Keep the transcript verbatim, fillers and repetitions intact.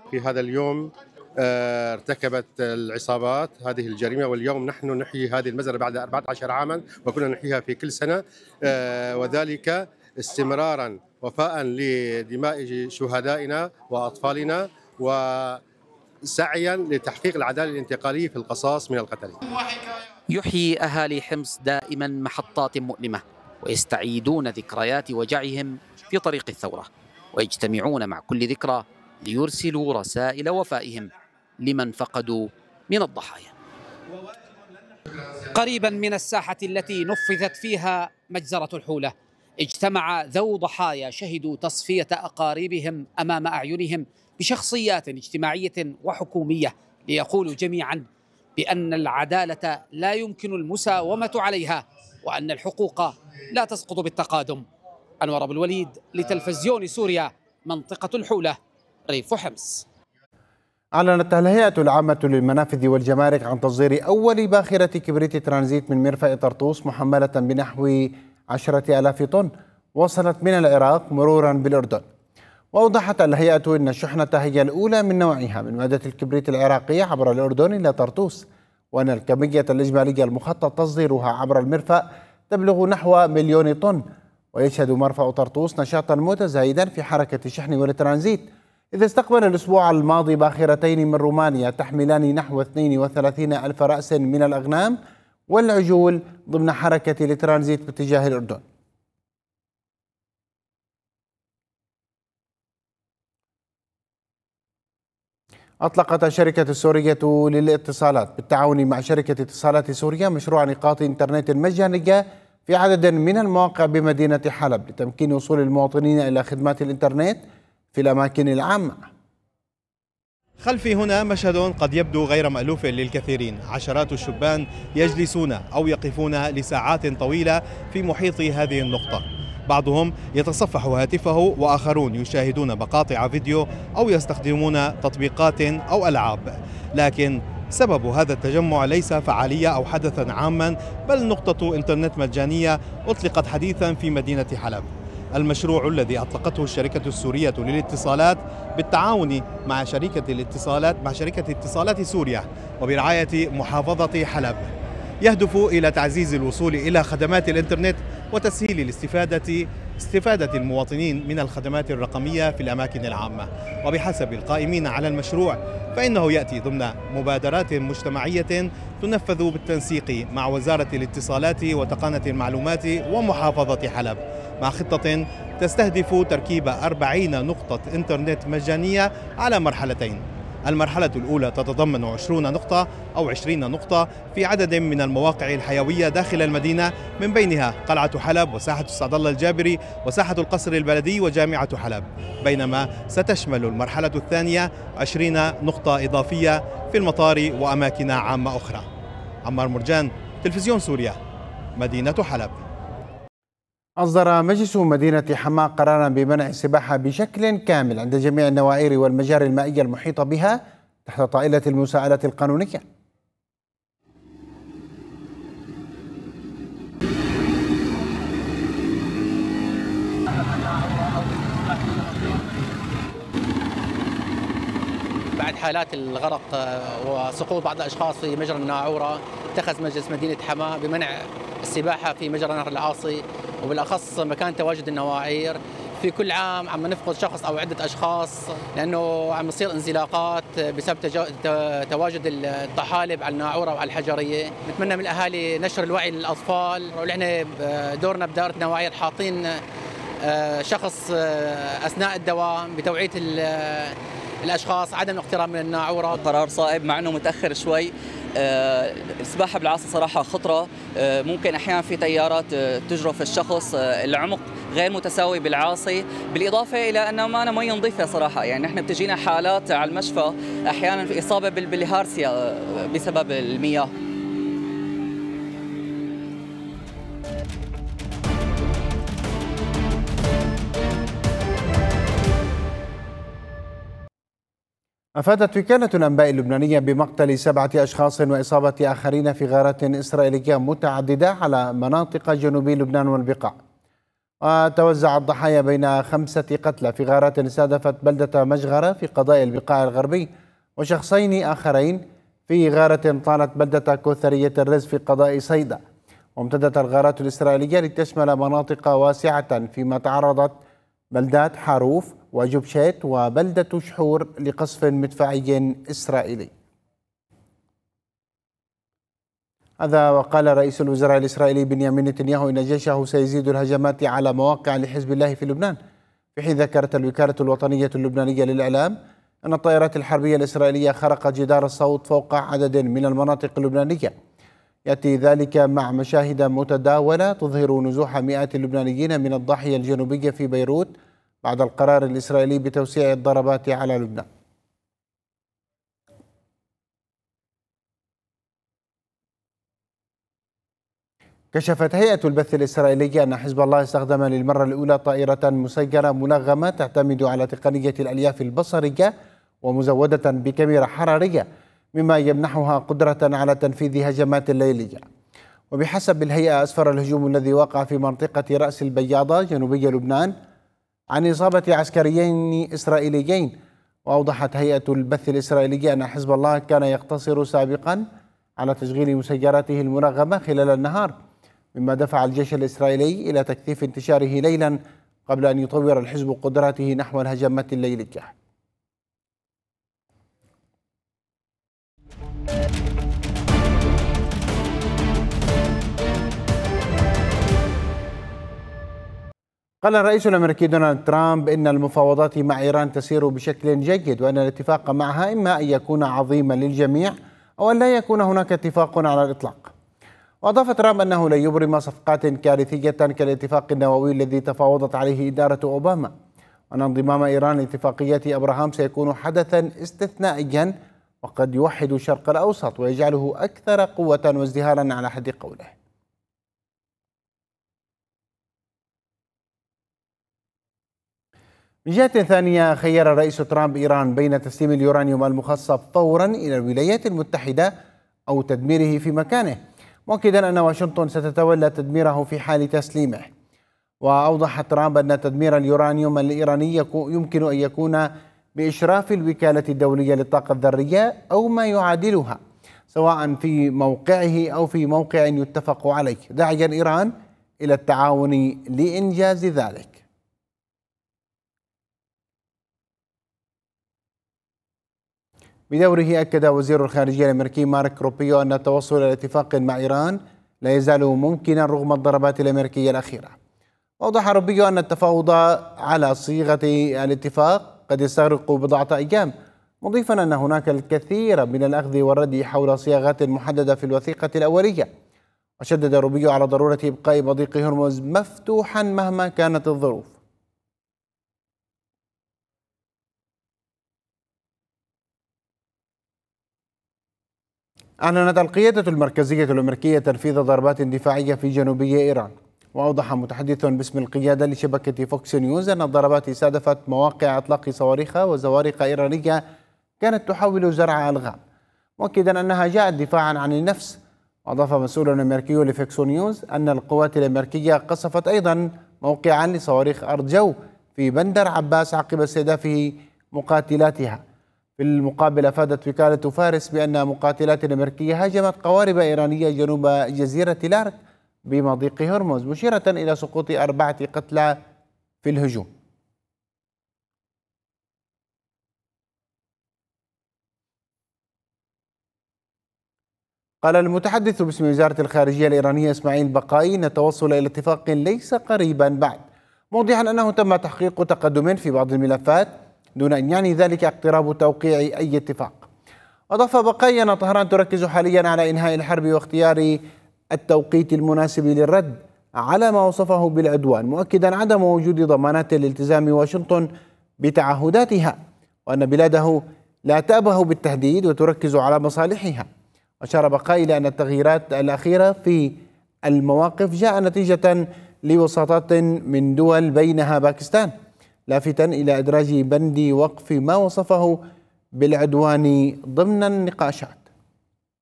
في هذا اليوم آه، ارتكبت العصابات هذه الجريمة، واليوم نحن نحيي هذه المجزرة بعد أربعة عشر عاما، وكنا نحييها في كل سنة، آه، وذلك استمرارا وفاء لدماء شهدائنا وأطفالنا، وسعيا لتحقيق العدالة الانتقالية في القصاص من القتل. يحيي أهالي حمص دائما محطات مؤلمة، ويستعيدون ذكريات وجعهم في طريق الثورة، ويجتمعون مع كل ذكرى ليرسلوا رسائل وفائهم لمن فقدوا من الضحايا. قريبا من الساحة التي نفذت فيها مجزرة الحولة اجتمع ذو ضحايا شهدوا تصفية أقاربهم أمام أعينهم بشخصيات اجتماعية وحكومية ليقولوا جميعا بأن العدالة لا يمكن المساومة عليها، وأن الحقوق لا تسقط بالتقادم. أنور أبو الوليد لتلفزيون سوريا، منطقة الحولة، ريف حمص. أعلنت الهيئة العامة للمنافذ والجمارك عن تصدير أول باخرة كبريت ترانزيت من مرفأ طرطوس محملة بنحو عشرة آلاف طن وصلت من العراق مرورا بالأردن. وأوضحت الهيئة أن الشحنة هي الأولى من نوعها من مادة الكبريت العراقية عبر الأردن إلى طرطوس، وأن الكمية الإجمالية المخطط تصديرها عبر المرفأ تبلغ نحو مليون طن. ويشهد مرفأ طرطوس نشاطا متزايدا في حركة الشحن والترانزيت، إذ استقبل الأسبوع الماضي باخرتين من رومانيا تحملان نحو اثنين وثلاثين ألف رأس من الأغنام والعجول ضمن حركة الترانزيت باتجاه الأردن. أطلقت الشركة السورية للاتصالات بالتعاون مع شركة اتصالات سوريا مشروع نقاط إنترنت مجانية في عدد من المواقع بمدينة حلب لتمكين وصول المواطنين إلى خدمات الإنترنت في الأماكن العامة. خلفي هنا مشهد قد يبدو غير مألوف للكثيرين، عشرات الشبان يجلسون أو يقفون لساعات طويلة في محيط هذه النقطة، بعضهم يتصفح هاتفه وآخرون يشاهدون مقاطع فيديو أو يستخدمون تطبيقات أو ألعاب. لكن سبب هذا التجمع ليس فعالية أو حدثا عاما، بل نقطة إنترنت مجانية أطلقت حديثا في مدينة حلب. المشروع الذي أطلقته الشركة السورية للاتصالات بالتعاون مع شركة الاتصالات مع شركة اتصالات سوريا وبرعاية محافظة حلب يهدف إلى تعزيز الوصول إلى خدمات الإنترنت وتسهيل الاستفادة استفادة المواطنين من الخدمات الرقمية في الأماكن العامة. وبحسب القائمين على المشروع فإنه يأتي ضمن مبادرات مجتمعية تنفذ بالتنسيق مع وزارة الاتصالات وتقنية المعلومات ومحافظة حلب، مع خطة تستهدف تركيب أربعين نقطة إنترنت مجانية على مرحلتين. المرحلة الأولى تتضمن عشرين نقطة أو عشرين نقطة في عدد من المواقع الحيوية داخل المدينة، من بينها قلعة حلب وساحة سعد الله الجابري وساحة القصر البلدي وجامعة حلب، بينما ستشمل المرحلة الثانية عشرين نقطة إضافية في المطار وأماكن عامة أخرى. عمار مرجان، تلفزيون سوريا، مدينة حلب. أصدر مجلس مدينة حماة قرارا بمنع السباحة بشكل كامل عند جميع النوائر والمجاري المائية المحيطة بها تحت طائلة المساءلة القانونية. بعد حالات الغرق وسقوط بعض الأشخاص في مجرى الناعورة، اتخذ مجلس مدينة حماة بمنع السباحة في مجرى نهر العاصي، وبالأخص مكان تواجد النواعير. في كل عام عم نفقد شخص أو عدة أشخاص لأنه عم يصير انزلاقات بسبب تواجد الطحالب على الناعورة وعلى الحجرية. نتمنى من الأهالي نشر الوعي للأطفال، ونحن دورنا بدارة نواعير حاطين شخص أثناء الدوام بتوعية الأشخاص عدم الاقتراب من الناعورة. قرار صائب مع أنه متأخر شوي. آه السباحة بالعاصي صراحة خطرة، آه ممكن أحيانا في تيارات آه تجرف الشخص، آه العمق غير متساوي بالعاصي، بالإضافة إلى أنه ما أنا مية نظيفة صراحة. يعني نحن بتجينا حالات على المشفى أحيانا في إصابة بالهارسيا آه بسبب المياه. أفادت وكالة الأنباء اللبنانية بمقتل سبعة أشخاص وإصابة آخرين في غارات إسرائيلية متعددة على مناطق جنوب لبنان والبقاع. وتوزع الضحايا بين خمسة قتلى في غارات استهدفت بلدة مجغرة في قضاء البقاع الغربي، وشخصين آخرين في غارة طالت بلدة كوثرية الرز في قضاء صيدا. وامتدت الغارات الإسرائيلية لتشمل مناطق واسعة، فيما تعرضت بلدات حاروف وجبشيت وبلدة شحور لقصف مدفعي إسرائيلي. هذا وقال رئيس الوزراء الإسرائيلي بنيامين نتنياهو إن جيشه سيزيد الهجمات على مواقع لحزب الله في لبنان، في حين ذكرت الوكالة الوطنية اللبنانية للإعلام أن الطائرات الحربية الإسرائيلية خرقت جدار الصوت فوق عدد من المناطق اللبنانية. يأتي ذلك مع مشاهد متداولة تظهر نزوح مئات اللبنانيين من الضاحية الجنوبية في بيروت بعد القرار الإسرائيلي بتوسيع الضربات على لبنان. كشفت هيئة البث الإسرائيلية أن حزب الله استخدم للمرة الأولى طائرة مسيرة ملغمة تعتمد على تقنية الألياف البصرية ومزودة بكاميرا حرارية، مما يمنحها قدرة على تنفيذ هجمات ليلية. وبحسب الهيئة أسفر الهجوم الذي وقع في منطقة رأس البياضة جنوبي لبنان عن إصابة عسكريين إسرائيليين. وأوضحت هيئة البث الإسرائيلية أن حزب الله كان يقتصر سابقا على تشغيل مسيراته الملغمة خلال النهار، مما دفع الجيش الإسرائيلي إلى تكثيف انتشاره ليلا قبل أن يطور الحزب قدراته نحو الهجمات الليلية. قال الرئيس الأمريكي دونالد ترامب إن المفاوضات مع إيران تسير بشكل جيد، وأن الاتفاق معها إما أن يكون عظيما للجميع أو أن لا يكون هناك اتفاق على الإطلاق. وأضاف ترامب أنه لن يبرم صفقات كارثية كالاتفاق النووي الذي تفاوضت عليه إدارة أوباما، وأن انضمام إيران لاتفاقية أبراهام سيكون حدثا استثنائيا وقد يوحد الشرق الأوسط ويجعله أكثر قوة وازدهارا على حد قوله. من جهة ثانية، خير رئيس ترامب إيران بين تسليم اليورانيوم المخصب فورا إلى الولايات المتحدة أو تدميره في مكانه، مؤكدا أن واشنطن ستتولى تدميره في حال تسليمه. وأوضح ترامب أن تدمير اليورانيوم الإيراني يمكن أن يكون بإشراف الوكالة الدولية للطاقة الذرية أو ما يعادلها، سواء في موقعه أو في موقع يتفق عليه، داعيا إيران إلى التعاون لإنجاز ذلك. بدوره أكد وزير الخارجية الأمريكي مارك روبيو أن التوصل إلى اتفاق مع إيران لا يزال ممكنا رغم الضربات الأمريكية الأخيرة. وأوضح روبيو أن التفاوض على صيغة الاتفاق قد يستغرق بضعة أيام، مضيفا أن هناك الكثير من الأخذ والرد حول صياغات محددة في الوثيقة الأولية. وشدد روبيو على ضرورة إبقاء مضيق هرمز مفتوحا مهما كانت الظروف. أعلنت القيادة المركزية الأمريكية تنفيذ ضربات دفاعية في جنوبي إيران. وأوضح متحدث باسم القيادة لشبكة فوكس نيوز أن الضربات استهدفت مواقع إطلاق صواريخ وزوارق إيرانية كانت تحاول زرع ألغام، مؤكدا أنها جاءت دفاعا عن النفس. وأضاف مسؤول أمريكي لفوكس نيوز أن القوات الأمريكية قصفت أيضا موقعا لصواريخ أرض جو في بندر عباس عقب استهدافه مقاتلاتها. في المقابل أفادت وكالة فارس بأن مقاتلات أمريكية هاجمت قوارب إيرانية جنوب جزيرة لارك بمضيق هرمز، مشيرة إلى سقوط أربعة قتلى في الهجوم. قال المتحدث باسم وزارة الخارجية الإيرانية إسماعيل بقائي أن التوصل إلى اتفاق ليس قريبا بعد، موضحا أنه تم تحقيق تقدم في بعض الملفات دون أن يعني ذلك اقتراب توقيع أي اتفاق. أضاف بقائي أن طهران تركز حاليا على إنهاء الحرب واختيار التوقيت المناسب للرد على ما وصفه بالعدوان، مؤكدا عدم وجود ضمانات لالتزام واشنطن بتعهداتها، وأن بلاده لا تأبه بالتهديد وتركز على مصالحها. أشار بقائي إلى أن التغييرات الأخيرة في المواقف جاء نتيجة لوساطات من دول بينها باكستان، لافتا إلى إدراج بند وقف ما وصفه بالعدوان ضمن النقاشات.